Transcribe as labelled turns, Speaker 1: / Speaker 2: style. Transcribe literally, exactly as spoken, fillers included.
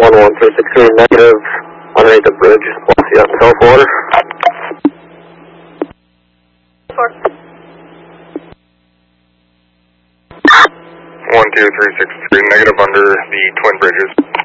Speaker 1: one one three six three negative, underneath the bridge, velocity on self order.
Speaker 2: one two three six three, negative under the twin bridges.